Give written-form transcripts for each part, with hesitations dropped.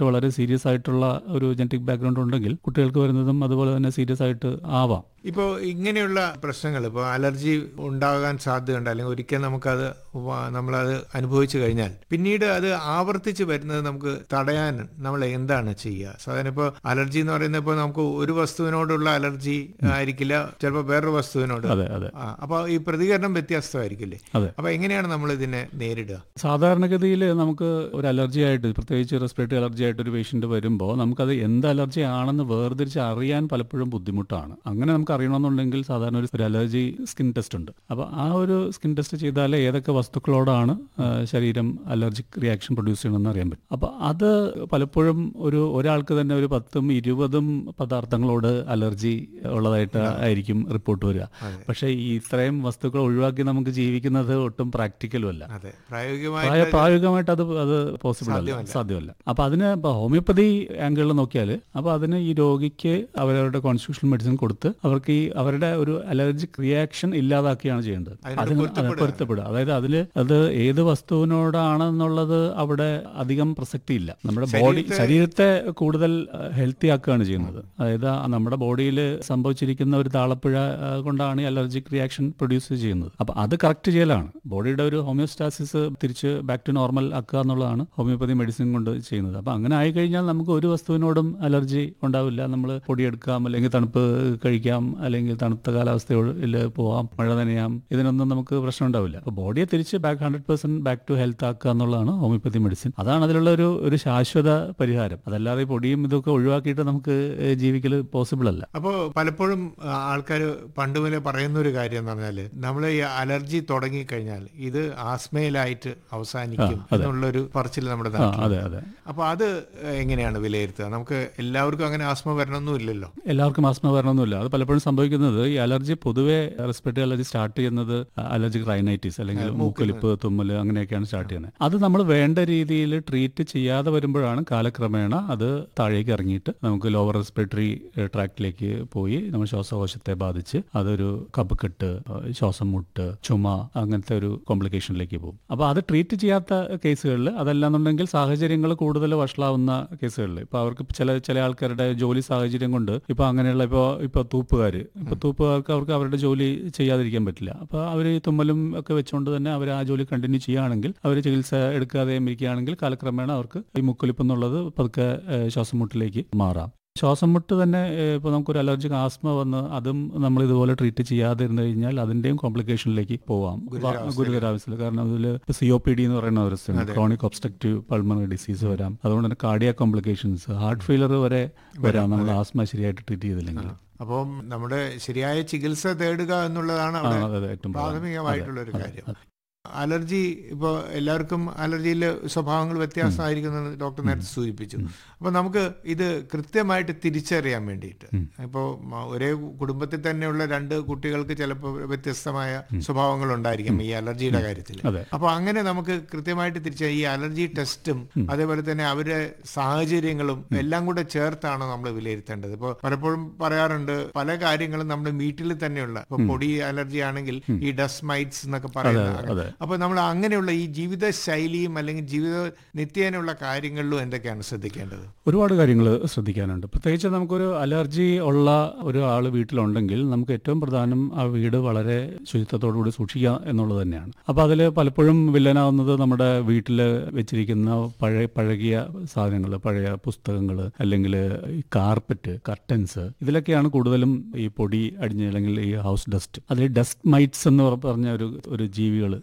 മറ്റു വളരെ സീരിയസ് ആയിട്ടുള്ള ഒരു ജനറ്റിക് ബാക്ക്ഗ്രൗണ്ട് ഉണ്ടെങ്കിൽ കുട്ടികൾക്ക് വരുന്നതും അതുപോലെ തന്നെ സീരിയസ് ആയിട്ട് ആവാം. ഇപ്പോൾ ഇങ്ങനെയുള്ള പ്രശ്നങ്ങൾ ഇപ്പോൾ അലർജി ഉണ്ടാകാൻ സാധ്യതയുണ്ട്, അല്ലെങ്കിൽ ഒരിക്കൽ നമുക്കത് നമ്മളത് അനുഭവിച്ചു കഴിഞ്ഞാൽ പിന്നീട് അത് ആവർത്തിച്ച് വരുന്നത് നമുക്ക് തടയാൻ നമ്മൾ എന്താണ് ചെയ്യുക? സാധാരണ ഇപ്പോൾ അലർജി എന്ന് പറയുന്നത് ഇപ്പോൾ നമുക്ക് ഒരു വസ്തുവിനോടുള്ള അലർജി ആയിരിക്കില്ല, ചിലപ്പോൾ വേറൊരു വസ്തുവിനോട്. അപ്പോൾ ഈ പ്രതികരണം വ്യത്യസ്തമായിരിക്കില്ലേ? അപ്പോൾ എങ്ങനെയാണ് നമ്മൾ ഇതിനെ നേരിടുക? സാധാരണഗതിയിൽ നമുക്ക് ഒരു അലർജി ആയിട്ട്, പ്രത്യേകിച്ച് റെസ്പിറേറ്ററി അലർജി ആയിട്ട് ഒരു പേഷ്യന്റ് വരുമ്പോൾ നമുക്കത് എന്ത് അലർജി ആണെന്ന് വേർതിരിച്ച് അറിയാൻ പലപ്പോഴും ബുദ്ധിമുട്ടാണ്. അങ്ങനെ നമുക്ക് അറിയണമെന്നുണ്ടെങ്കിൽ സാധാരണ ഒരു അലർജി സ്കിൻ ടെസ്റ്റ് ഉണ്ട്. അപ്പോൾ ആ ഒരു സ്കിൻ ടെസ്റ്റ് ചെയ്താലേ ഏതൊക്കെ വസ്തുക്കളോടാണ് ശരീരം അലർജിക് റിയാക്ഷൻ പ്രൊഡ്യൂസ് ചെയ്യണമെന്ന് അറിയാൻ പറ്റും. അപ്പോൾ അത് പലപ്പോഴും ഒരാൾക്ക് തന്നെ ഒരു 10-20 പദാർത്ഥങ്ങളോട് അലർജി ഉള്ളതായിട്ട് ആയിരിക്കും റിപ്പോർട്ട് വരിക. പക്ഷേ ഈ ഇത്രയും വസ്തുക്കൾ ഒഴിവാക്കി നമുക്ക് ജീവിക്കുന്നത് ഒട്ടും പ്രാക്ടിക്കലും അല്ല, പ്രായോഗികമായിട്ട് അത് പോസിബിൾ അല്ല, സാധ്യമല്ല. അപ്പോൾ അതിന് ഹോമിയോപ്പതി ആംഗിളിൽ നോക്കിയാൽ അപ്പോൾ അതിന് ഈ രോഗിക്ക് അവരവരുടെ കോൺസ്റ്റിറ്റ്യൂഷണൽ മെഡിസിൻ കൊടുത്ത് അവർക്ക് അവരുടെ ഒരു അലർജിക് റിയാക്ഷൻ ഇല്ലാതാക്കുകയാണ് ചെയ്യേണ്ടത്. അതിന് പൊരുത്തപ്പെടുക, അതായത് അത് ഏത് വസ്തുവിനോടാണെന്നുള്ളത് അവിടെ അധികം പ്രസക്തി ഇല്ല. നമ്മുടെ ശരീരത്തെ കൂടുതൽ ഹെൽത്തി ആക്കുകയാണ് ചെയ്യുന്നത്. അതായത് നമ്മുടെ ബോഡിയിൽ സംഭവിച്ചിരിക്കുന്ന ഒരു താളപ്പിഴ കൊണ്ടാണ് ഈ അലർജിക് റിയാക്ഷൻ പ്രൊഡ്യൂസ് ചെയ്യുന്നത്. അപ്പൊ അത് കറക്റ്റ് ചെയ്യലാണ്, ബോഡിയുടെ ഒരു ഹോമിയോസ്റ്റാസിസ് തിരിച്ച് ബാക്ക് ടു നോർമൽ ആക്കുക എന്നുള്ളതാണ് ഹോമിയോപ്പതി മെഡിസിൻ കൊണ്ട് ചെയ്യുന്നത്. അപ്പൊ അങ്ങനെ ആയിക്കഴിഞ്ഞാൽ നമുക്ക് ഒരു വസ്തുവിനോടും അലർജി ഉണ്ടാവില്ല. നമ്മൾ പൊടിയെടുക്കാം, അല്ലെങ്കിൽ തണുപ്പ് കഴിക്കാം, അല്ലെങ്കിൽ തണുത്ത കാലാവസ്ഥയിൽ പോവാം, മഴ നനയാം, ഇതിനൊന്നും നമുക്ക് പ്രശ്നം ഉണ്ടാവില്ല. അപ്പോൾ ബോഡിയെ തിരിച്ച് 100% ബാക്ക് ടു ഹെൽത്ത് ആക്കുക എന്നുള്ളതാണ് ഹോമിയോപ്പതി മെഡിസിൻ. അതാണ് അതിലുള്ള ഒരു ശാശ്വത പരിഹാരം. അതല്ലാതെ പൊടിയും ഇതൊക്കെ ഒഴിവാക്കിയിട്ട് നമുക്ക് ജീവിക്കൽ പോസിബിൾ അല്ല. അപ്പോൾ പലപ്പോഴും ആൾക്കാർ പണ്ട് മുതലേ പറയുന്ന ഒരു കാര്യം എന്ന് പറഞ്ഞാൽ നമ്മൾ ഈ അലർജി തുടങ്ങിക്കഴിഞ്ഞാൽ ഇത് ആസ്മയിലായിട്ട് അവസാനിക്കും എന്നുള്ളൊരു പറച്ചിൽ നമ്മുടെ നാട്ടിൽ. അപ്പോൾ അത് എങ്ങനെയാണ് വിലയിരുത്തുക? നമുക്ക് എല്ലാവർക്കും അങ്ങനെ ആസ്മ വരണമെന്നും ഇല്ലല്ലോ. എല്ലാവർക്കും ആസ്മ വരണമെന്നില്ല. അത് പലപ്പോഴും സംഭവിക്കുന്നത് ഈ അലർജി പൊതുവെ റെസ്പിറേറ്ററി അലർജി സ്റ്റാർട്ട് ചെയ്യുന്നത് അലർജിക് റൈനൈറ്റിസ് അല്ലെങ്കിൽ മൂക്കൊലിപ്പ്, തുമ്മൽ അങ്ങനെയൊക്കെയാണ് സ്റ്റാർട്ട് ചെയ്യുന്നത്. അത് നമ്മൾ വേണ്ട രീതിയിൽ ട്രീറ്റ് ചെയ്യാതെ വരുമ്പോഴാണ് കാലക്രമേണ അത് താഴേക്ക് ഇറങ്ങിയിട്ട് നമുക്ക് ലോവർ റെസ്പിറേറ്ററി ട്രാക്റ്റിലേക്ക് പോയി നമ്മൾ ശ്വാസകോശത്തെ ബാധിച്ച് അതൊരു കഫക്കെട്ട്, ശ്വാസം മുട്ട്, ചുമ അങ്ങനത്തെ ഒരു കോംപ്ലിക്കേഷനിലേക്ക് പോകും. അപ്പോൾ അത് ട്രീറ്റ് ചെയ്യാത്ത കേസുകളിൽ, അതല്ലാന്നുണ്ടെങ്കിൽ സാഹചര്യങ്ങൾ കൂടുതൽ വഷളാവുന്ന കേസുകളിൽ, ഇപ്പൊ അവർക്ക് ചില ആൾക്കാരുടെ ജോലി സാഹചര്യം കൊണ്ട് ഇപ്പൊ അങ്ങനെയുള്ള ഇപ്പൊ തൂപ്പുകാർക്ക് അവർക്ക് അവരുടെ ജോലി ചെയ്യാതിരിക്കാൻ പറ്റില്ല. അപ്പോൾ അവർ തുമ്മലും ഒക്കെ വെച്ചുകൊണ്ട് തന്നെ അവർ ആ ജോലി കണ്ടിന്യൂ ചെയ്യുകയാണെങ്കിൽ, അവർ ചികിത്സ എടുക്കാതെ ഇരിക്കുകയാണെങ്കിൽ കാലക്രമേണ അവർക്ക് ഈ മുക്കൊലിപ്പ് എന്നുള്ളത് പതുക്കെ ശ്വാസം മുട്ടിലേക്ക് മാറാം. ശ്വാസം മുട്ട് തന്നെ ഇപ്പോൾ നമുക്കൊരു അലർജിക് ആസ്മ വന്ന് അതും നമ്മൾ ഇതുപോലെ ട്രീറ്റ് ചെയ്യാതെ ഇരുന്ന് കഴിഞ്ഞാൽ അതിന്റെയും കോംപ്ലിക്കേഷനിലേക്ക് പോവാം, ഗുരുതരാവസ്ഥയിൽ. കാരണം അതിൽ COPD എന്ന് പറയുന്ന ഒരു ക്രോണിക് ഒബ്സ്ട്രക്റ്റീവ് പൾമണറി ഡിസീസ് വരാം. അതുകൊണ്ട് തന്നെ കാർഡിയാക് കോംപ്ലിക്കേഷൻസ്, ഹാർട്ട് ഫെയിലർ വരെ വരാം നമ്മൾ ആസ്മ ശരിയായിട്ട് ട്രീറ്റ് ചെയ്തില്ലെങ്കിൽ. അപ്പം നമ്മുടെ ശരിയായ ചികിത്സ തേടുക എന്നുള്ളതാണ് പ്രാഥമികമായിട്ടുള്ള ഒരു കാര്യം. അലർജി ഇപ്പോൾ എല്ലാവർക്കും അലർജിയിലെ സ്വഭാവങ്ങൾ വ്യത്യാസമായിരിക്കുമെന്ന് ഡോക്ടർ നേരത്തെ സൂചിപ്പിച്ചു. അപ്പോൾ നമുക്ക് ഇത് കൃത്യമായിട്ട് തിരിച്ചറിയാൻ വേണ്ടിയിട്ട്, ഇപ്പോൾ ഒരേ കുടുംബത്തിൽ തന്നെയുള്ള 2 കുട്ടികൾക്ക് ചിലപ്പോൾ വ്യത്യസ്തമായ സ്വഭാവങ്ങൾ ഉണ്ടായിരിക്കും ഈ അലർജിയുടെ കാര്യത്തിൽ. അപ്പോൾ അങ്ങനെ നമുക്ക് കൃത്യമായിട്ട് ഈ അലർജി ടെസ്റ്റും അതേപോലെ തന്നെ അവരുടെ സാഹചര്യങ്ങളും എല്ലാം കൂടെ ചേർത്താണ് നമ്മൾ വിലയിരുത്തേണ്ടത്. ഇപ്പോൾ പലപ്പോഴും പറയാറുണ്ട് പല കാര്യങ്ങളും നമ്മുടെ വീട്ടിൽ തന്നെയുള്ള, ഇപ്പോൾ പൊടി അലർജി ആണെങ്കിൽ ഈ ഡസ്റ്റ് മൈറ്റ്സ് എന്നൊക്കെ പറയുന്നത്. അപ്പോൾ നമ്മൾ അങ്ങനെയുള്ള ഈ ജീവിത ശൈലിയും അല്ലെങ്കിൽ ജീവിത നിത്യേനയുള്ള കാര്യങ്ങളിലും എന്തൊക്കെയാണ് ശ്രദ്ധിക്കേണ്ടത്? ഒരുപാട് കാര്യങ്ങൾ ശ്രദ്ധിക്കാനുണ്ട്. പ്രത്യേകിച്ച് നമുക്കൊരു അലർജി ഉള്ള ഒരാൾ വീട്ടിലുണ്ടെങ്കിൽ നമുക്ക് ഏറ്റവും പ്രധാനം ആ വീട് വളരെ ശുചിത്വത്തോടുകൂടി സൂക്ഷിക്കുക എന്നുള്ളത് തന്നെയാണ്. അപ്പോൾ അതിൽ പലപ്പോഴും വില്ലനാവുന്നത് നമ്മുടെ വീട്ടിൽ വെച്ചിരിക്കുന്ന പഴകിയ സാധനങ്ങൾ, പഴയ പുസ്തകങ്ങൾ, അല്ലെങ്കിൽ ഈ കാർപ്പറ്റ്, കർട്ടൻസ്, ഇതിലൊക്കെയാണ് കൂടുതലും ഈ പൊടി അടിഞ്ഞ്, അല്ലെങ്കിൽ ഈ ഹൗസ് ഡസ്റ്റ്. അതിൽ ഡസ്റ്റ് മൈറ്റ്സ് എന്ന് പറഞ്ഞ ഒരു ജീവികൾ,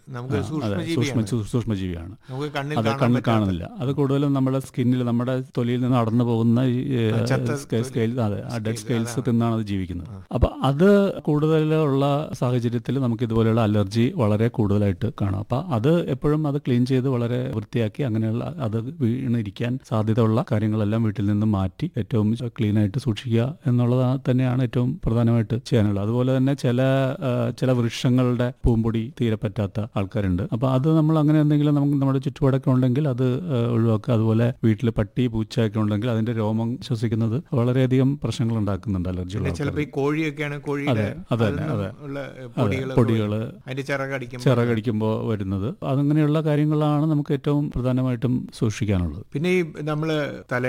സൂക്ഷ്മജീവിയാണ്. അത് കണ്ണിൽ കാണുന്നില്ല. അത് കൂടുതലും നമ്മുടെ സ്കിന്നിൽ, നമ്മുടെ തൊലിയിൽ നിന്ന് അടന്നു പോകുന്ന ഡെഡ് സ്കെയിൽസ് തിന്നാണ് അത് ജീവിക്കുന്നത്. അപ്പൊ അത് കൂടുതലുള്ള സാഹചര്യത്തിൽ നമുക്ക് ഇതുപോലെയുള്ള അലർജി വളരെ കൂടുതലായിട്ട് കാണാം. അപ്പൊ അത് എപ്പോഴും അത് ക്ലീൻ ചെയ്ത് വളരെ വൃത്തിയാക്കി അങ്ങനെയുള്ള അത് വീണിരിക്കാൻ സാധ്യതയുള്ള കാര്യങ്ങളെല്ലാം വീട്ടിൽ നിന്ന് മാറ്റി ഏറ്റവും ക്ലീൻ ആയിട്ട് സൂക്ഷിക്കുക എന്നുള്ളത് തന്നെയാണ് ഏറ്റവും പ്രധാനമായിട്ട് ചെയ്യാനുള്ളത്. അതുപോലെ തന്നെ ചില വൃക്ഷങ്ങളുടെ പൂമ്പൊടി തീരെ പറ്റാത്ത ആൾക്കാരുണ്ട്. അപ്പൊ അത് നമ്മൾ അങ്ങനെ എന്തെങ്കിലും നമുക്ക് നമ്മുടെ ചുറ്റുപാടൊക്കെ ഉണ്ടെങ്കിൽ അത് ഒഴിവാക്കുക. അതുപോലെ വീട്ടിൽ പട്ടി, പൂച്ച ഒക്കെ ഉണ്ടെങ്കിൽ അതിന്റെ രോമം ശ്വസിക്കുന്നത് വളരെയധികം പ്രശ്നങ്ങൾ ഉണ്ടാക്കുന്നുണ്ട് അലർജികൾ. പൊടികള് ചിറകടിക്കുമ്പോൾ വരുന്നത്, അതങ്ങനെയുള്ള കാര്യങ്ങളാണ് നമുക്ക് ഏറ്റവും പ്രധാനമായിട്ടും സൂക്ഷിക്കാനുള്ളത്. പിന്നെ ഈ നമ്മള്